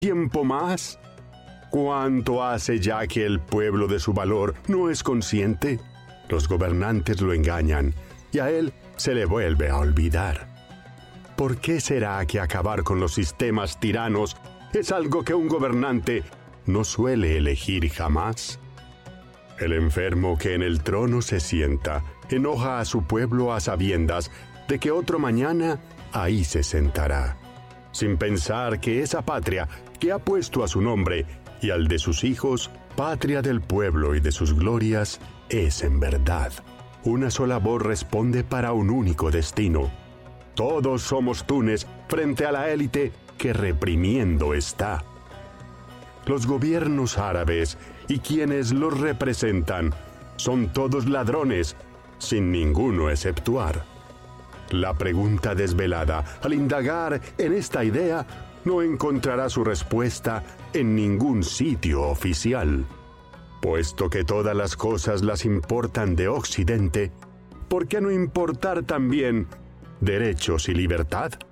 tiempo más? ¿Cuánto hace ya que el pueblo de su valor no es consciente? Los gobernantes lo engañan y a él se le vuelve a olvidar. ¿Por qué será que acabar con los sistemas tiranos es algo que un gobernante no suele elegir jamás? El enfermo que en el trono se sienta enoja a su pueblo a sabiendas de que otro mañana ahí se sentará, sin pensar que esa patria que ha puesto a su nombre y al de sus hijos, patria del pueblo y de sus glorias, es en verdad. Una sola voz responde para un único destino. Todos somos Túnez frente a la élite que reprimiendo está. Los gobiernos árabes y quienes los representan son todos ladrones, sin ninguno exceptuar. La pregunta desvelada, al indagar en esta idea, no encontrará su respuesta en ningún sitio oficial. Puesto que todas las cosas las importan de Occidente, ¿por qué no importar también derechos y libertad?